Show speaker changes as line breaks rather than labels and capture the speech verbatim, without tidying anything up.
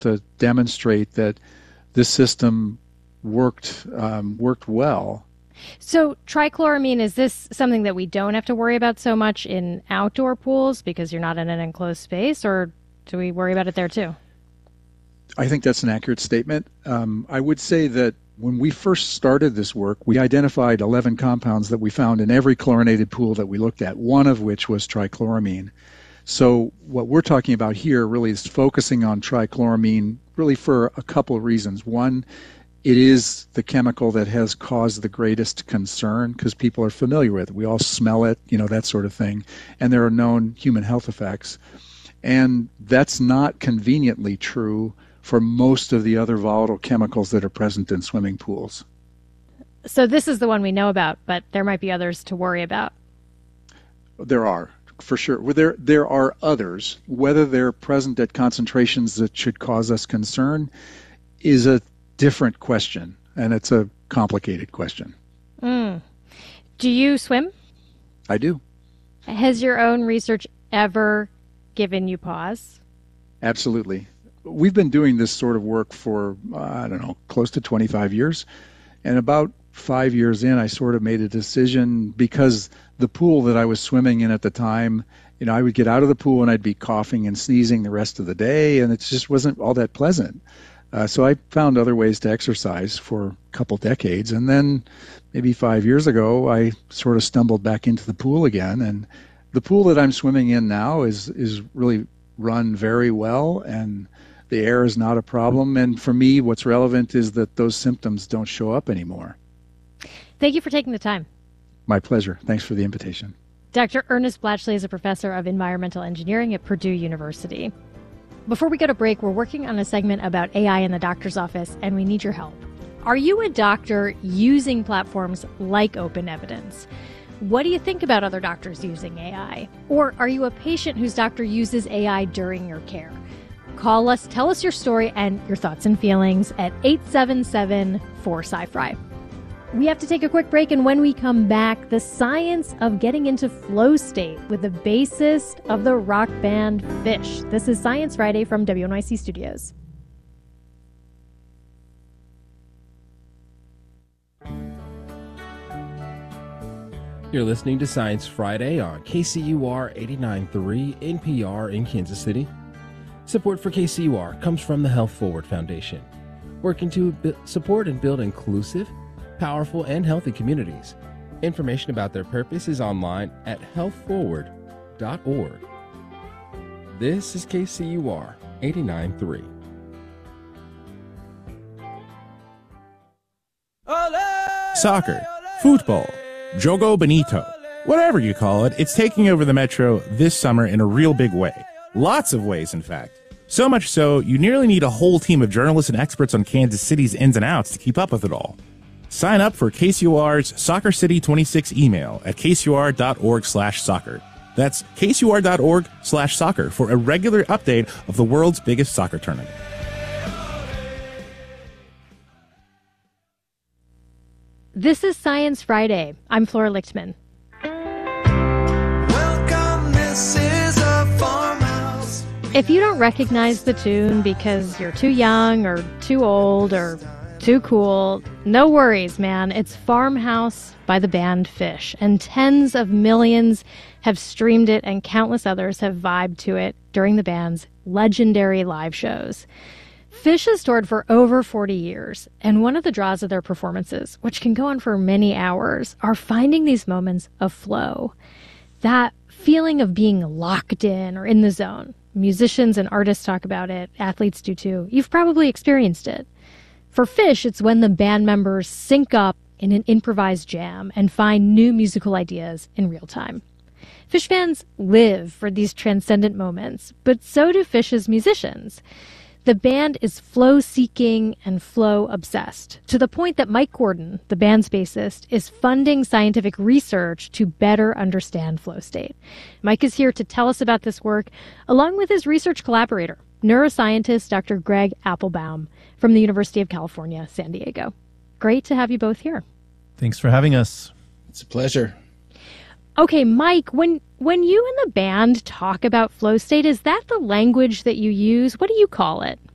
to demonstrate that this system worked um, worked well.
So trichloramine, is this something that we don't have to worry about so much in outdoor pools because you're not in an enclosed space, or do we worry about it there too?
I think that's an accurate statement. Um, I would say that when we first started this work, we identified eleven compounds that we found in every chlorinated pool that we looked at, one of which was trichloramine. So what we're talking about here really is focusing on trichloramine really for a couple of reasons. One, it is the chemical that has caused the greatest concern because people are familiar with it. We all smell it, you know, that sort of thing. And there are known human health effects. And that's not conveniently true for most of the other volatile chemicals that are present in swimming pools.
So this is the one we know about, but there might be others to worry about.
There are, for sure. There, there are others. Whether they're present at concentrations that should cause us concern is a different question, and it's a complicated question.
Mm. Do you swim?
I do.
Has your own research ever given you pause?
Absolutely. We've been doing this sort of work for, uh, I don't know, close to twenty-five years. And about five years in, I sort of made a decision because the pool that I was swimming in at the time, you know, I would get out of the pool and I'd be coughing and sneezing the rest of the day, and it just wasn't all that pleasant. Uh, so I found other ways to exercise for a couple decades. And then maybe five years ago, I sort of stumbled back into the pool again. And the pool that I'm swimming in now is is really run very well, and the air is not a problem. And for me, what's relevant is that those symptoms don't show up anymore.
Thank you for taking the time.
My pleasure. Thanks for the invitation.
Doctor Ernest Blatchley is a professor of environmental engineering at Purdue University. Before we go to break, we're working on a segment about A I in the doctor's office, and we need your help. Are you a doctor using platforms like Open Evidence? What do you think about other doctors using A I? Or are you a patient whose doctor uses A I during your care? Call us, tell us your story and your thoughts and feelings at eight seven seven, four S C I F R I. We have to take a quick break, and when we come back, the science of getting into flow state with the bassist of the rock band Phish. This is Science Friday from W N Y C Studios.
You're listening to Science Friday on K C U R eighty-nine point three N P R in Kansas City. Support for K C U R comes from the Health Forward Foundation, working to b- support and build inclusive, powerful, and healthy communities. Information about their purpose is online at health forward dot org. This is K C U R eighty-nine point three.
Soccer, football, Jogo Bonito, whatever you call it, it's taking over the Metro this summer in a real big way. Lots of ways, in fact. So much so, you nearly need a whole team of journalists and experts on Kansas City's ins and outs to keep up with it all. Sign up for K C U R's Soccer City twenty-six email at k c u r dot org slash soccer. That's k c u r dot org slash soccer for a regular update of the world's biggest soccer tournament.
This is Science Friday. I'm Flora Lichtman.
Welcome, this is a farmhouse.
If you don't recognize the tune because you're too young or too old or too cool, no worries, man. It's Farmhouse by the band Phish, and tens of millions have streamed it and countless others have vibed to it during the band's legendary live shows. Phish has toured for over forty years, and one of the draws of their performances, which can go on for many hours, are finding these moments of flow. That feeling of being locked in or in the zone. Musicians and artists talk about it, athletes do too. You've probably experienced it. For Phish, it's when the band members sync up in an improvised jam and find new musical ideas in real time. Phish fans live for these transcendent moments, but so do Phish's musicians. The band is flow-seeking and flow-obsessed, to the point that Mike Gordon, the band's bassist, is funding scientific research to better understand flow state. Mike is here to tell us about this work, along with his research collaborator, neuroscientist Doctor Greg Applebaum from the University of California, San Diego. Great to have you both here.
Thanks for having us.
It's a pleasure.
Okay, Mike, when when you and the band talk about flow state, is that the language that you use? What do you call it?